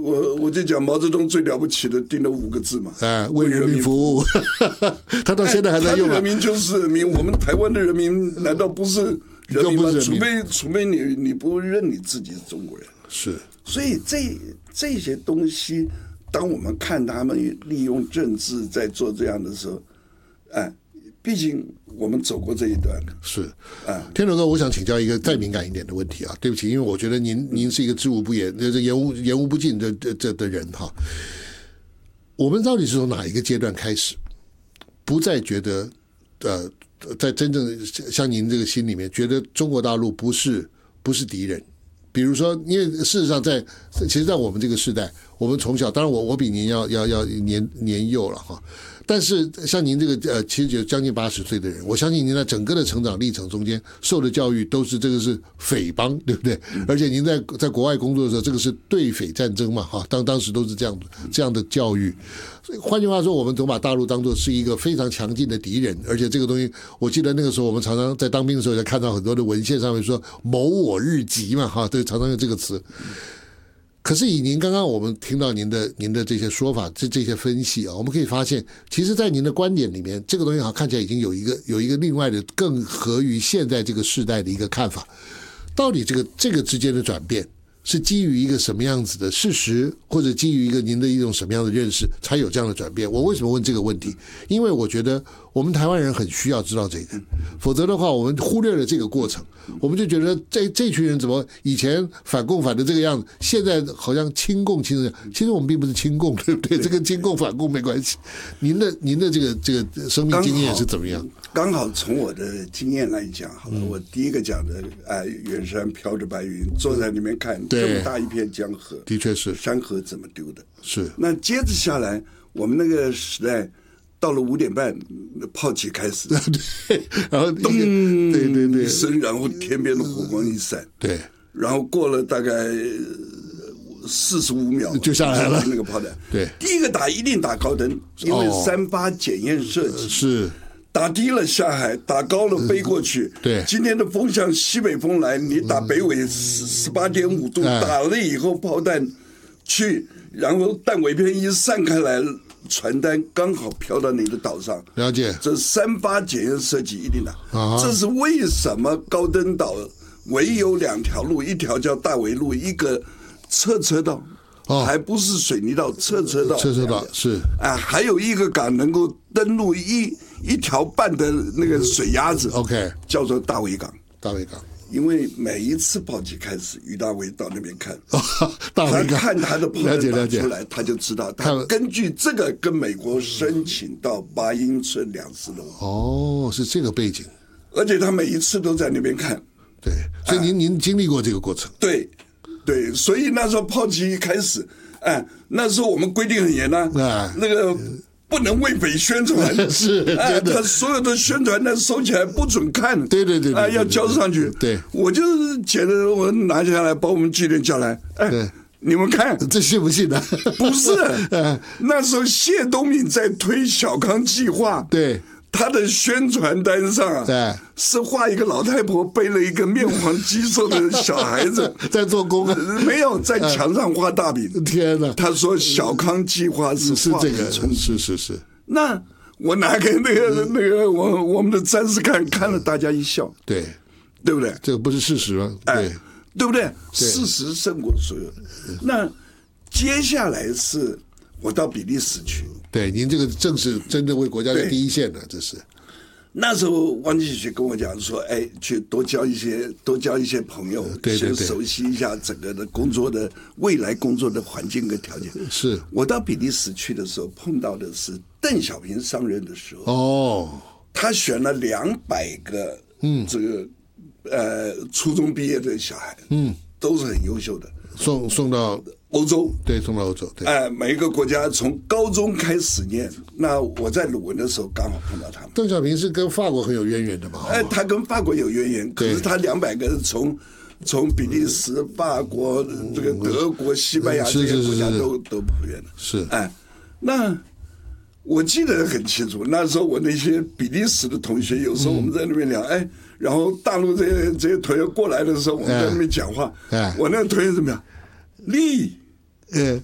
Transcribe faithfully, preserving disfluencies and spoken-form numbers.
我我就讲毛泽东最了不起的定了五个字嘛， 哎，为人民服务，他到现在还在用、啊。 人民就是人民，我们台湾的人民难道不是人民吗？ 民除非除非你你不认你自己是中国人。 是， 所以这这些东西，当我们看他们利用政治在做这样的时候，哎，毕竟我们走过这一段。 是啊，天龙哥，我想请教一个再敏感一点的问题啊，对不起，因为我觉得您您是一个知无不言、这言无言无不尽的这这的人哈。我们到底是从哪一个阶段开始，不再觉得呃，在真正像您这个心里面，觉得中国大陆不是不是敌人？比如说，因为事实上在，其实，在我们这个时代，我们从小，当然我我比您要要要年年幼了哈，但是像您这个呃，其实就将近八十岁的人，我相信您在整个的成长历程中间受的教育都是这个是匪帮，对不对？而且您在在国外工作的时候，这个是对匪战争嘛哈，当当时都是这样这样的教育。换句话说，我们总把大陆当作是一个非常强劲的敌人，而且这个东西，我记得那个时候我们常常在当兵的时候，也看到很多的文献上面说“谋我日急”嘛，哈，对，常常用这个词。可是以您刚刚我们听到您的您的这些说法，这这些分析啊，我们可以发现，其实，在您的观点里面，这个东西好像看起来已经有一个有一个另外的更合于现在这个时代的一个看法。到底这个这个之间的转变，是基于一个什么样子的事实，或者基于一个您的一种什么样的认识，才有这样的转变？我为什么问这个问题？因为我觉得我们台湾人很需要知道这个，否则的话，我们忽略了这个过程，我们就觉得这这群人怎么以前反共反的这个样子，现在好像亲共亲的，其实我们并不是亲共，对不对？这跟亲共反共没关系。您的您的这个这个生命经验是怎么样？ 刚好从我的经验来讲，好了，嗯、我第一个讲的，哎，远山飘着白云，坐在里面看这么大一片江河， 的确是山河怎么丢的？ 是。 那接着下来，我们那个时代到了五点半，炮击开始， 对，然后咚，对对对， 一声，然后天边的火光一闪， 对， 然后过了大概四十五秒就下来了， 那个炮弹， 对， 第一个打一定打高灯，因为三八检验设计、 哦、是。 打低了下海，打高了飞过去。 对， 今天的风向西北风来，你打北纬十十八点五度，打了以后炮弹去，然后弹尾片一散开来，传单刚好飘到你的岛上。 了解， 这三八检验设计一定打。 啊、 这是为什么高登岛唯有两条路，一条叫大围路，一个侧车道。哦、还不是水泥道，侧车道， 侧车道是啊，还有一个港能够登陆一一条半的那个水鸭子 ，OK， 叫做大围港。 大围港， 因为每一次炮击开始，于大为到那边看， 哦、大围港他看他的炮弹打出来， 他就知道，他根据这个跟美国申请到八英寸两次楼。 哦，是这个背景， 而且他每一次都在那边看。 对，所以您、啊、您经历过这个过程， 对。对，所以那时候炮击一开始，哎，那时候我们规定很严啊，啊那个不能为匪宣传， 是， 哎，他所有的宣传呢收起来不准看， 对对对， 啊，要交上去。 对， 我就是捡着我拿下来，把我们纪律叫来，哎，你们看， 这信不信的？ 不是，那时候谢东闵在推小康计划， 对。 他的宣传单上啊， 对， 是画一个老太婆背了一个面黄肌瘦的小孩子在做工啊， 没有在墙上画大饼。 天哪！ 他说小康计划是是这个，是是是。 那我拿给那个那个我我们的战士看，看了大家一笑， 对， 对不对？ 这个不是事实吗？ 对，对不对？事实胜过所有。那接下来是我到比利时去。 对，您这个正是真的为国家的第一线的，这是。 那时候汪继许跟我讲说：“哎，去多交一些，多交一些朋友， 对对对， 先熟悉一下整个的工作的未来工作的环境跟条件。” 是我到比利时去的时候，碰到的是邓小平上任的时候。 哦， 他选了两百个，嗯，这个呃初中毕业的小孩，嗯，都是很优秀的， 送送到。 欧洲对，送到欧洲对， 哎、呃，每一个国家从高中开始念。那我在鲁文的时候刚好碰到他们。 邓小平是跟法国很有渊源的嘛？ 哎、呃，他跟法国有渊源，可是他两百个是从从比利时、法国、这个德国、西班牙这些国家都都普遍的。 是， 哎，那我记得很清楚，那时候我那些比利时的同学，有时候我们在那边聊，哎、嗯，然后大陆这些这些同学过来的时候，我们在那边讲话，哎，我那个同学怎么样？力。 呃，